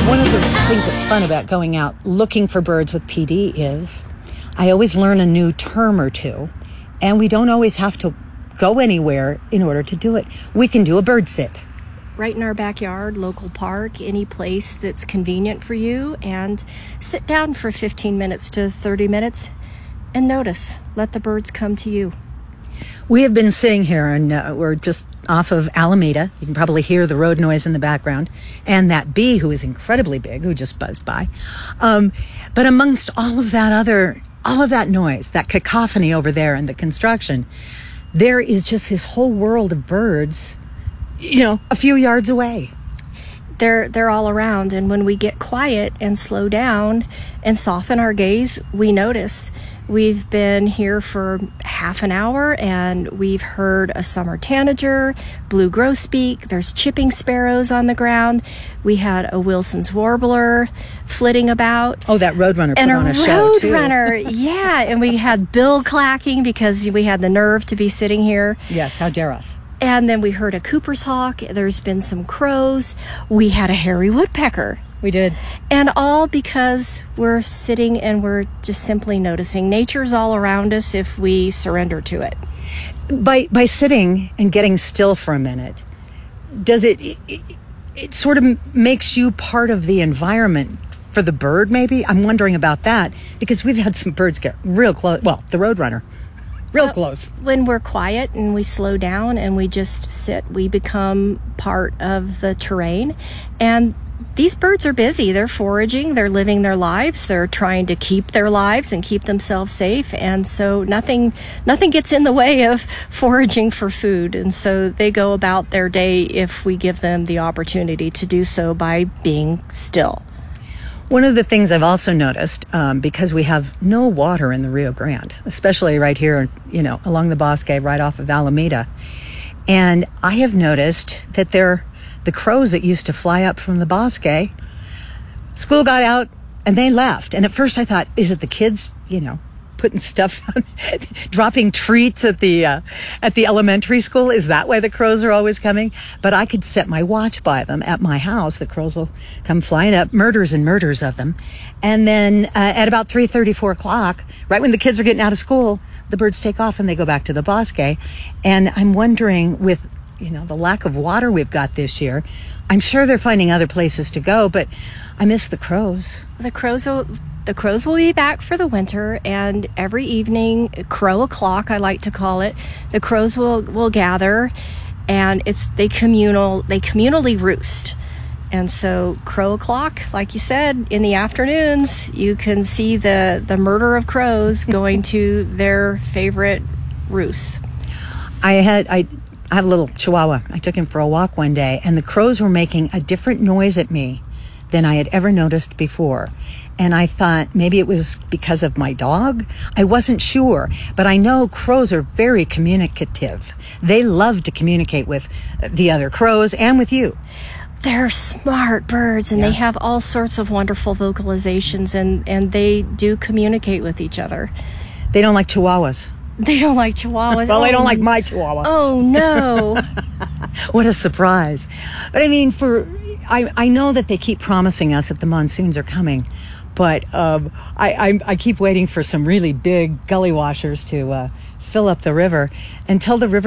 One of the things that's fun about going out looking for birds with PD is I always learn a new term or two, and we don't always have to go anywhere in order to do it. We can do a bird sit. Right in our backyard, local park, any place that's convenient for you, and sit down for 15 minutes to 30 minutes and notice. Let the birds come to you. We have been sitting here, and we're just off of Alameda. You can probably hear the road noise in the background, and that bee who is incredibly big, who just buzzed by. But amongst all of that noise, that cacophony over there and the construction, there is just this whole world of birds, a few yards away. They're all around, and when we get quiet and slow down and soften our gaze, we notice. We've been here for half an hour, and we've heard a summer tanager, blue grosbeak, there's chipping sparrows on the ground. We had a Wilson's warbler flitting about. Oh, that roadrunner put and on a show, too. And a roadrunner, yeah. And we had bill clacking because we had the nerve to be sitting here. Yes, how dare us. And then we heard a Cooper's hawk. There's been some crows. We had a hairy woodpecker. We did. And all because we're sitting and we're just simply noticing. Nature's all around us if we surrender to it. By sitting and getting still for a minute, does it sort of makes you part of the environment for the bird, maybe? I'm wondering about that because we've had some birds get real close. Well, the roadrunner. Real close. When we're quiet and we slow down and we just sit, we become part of the terrain. And these birds are busy. They're foraging. They're living their lives. They're trying to keep their lives and keep themselves safe. And so nothing gets in the way of foraging for food. And so they go about their day if we give them the opportunity to do so by being still. One of the things I've also noticed, because we have no water in the Rio Grande, especially right here, along the Bosque, right off of Alameda, and I have noticed that the crows that used to fly up from the Bosque, school got out and they left. And at first I thought, is it the kids, putting stuff, dropping treats at the elementary school? Is that why the crows are always coming? But I could set my watch by them at my house. The crows will come flying up, murders and murders of them. And then at about 3:30, 4 o'clock, right when the kids are getting out of school, the birds take off and they go back to the Bosque. And I'm wondering, with the lack of water we've got this year, I'm sure they're finding other places to go, but I miss the crows. The crows will be back for the winter, and every evening, crow o'clock, I like to call it, the crows will gather, and they communally roost. And so crow o'clock, like you said, in the afternoons, you can see the murder of crows going to their favorite roosts. I had a little Chihuahua. I took him for a walk one day, and the crows were making a different noise at me than I had ever noticed before. And I thought maybe it was because of my dog. I wasn't sure, but I know crows are very communicative. They love to communicate with the other crows and with you. They're smart birds, and they have all sorts of wonderful vocalizations, and they do communicate with each other. They don't like Chihuahuas. They don't like Chihuahuas. Well, they don't like my Chihuahua. Oh, no. What a surprise. But I mean, I know that they keep promising us that the monsoons are coming, but I keep waiting for some really big gully washers to fill up the river until the river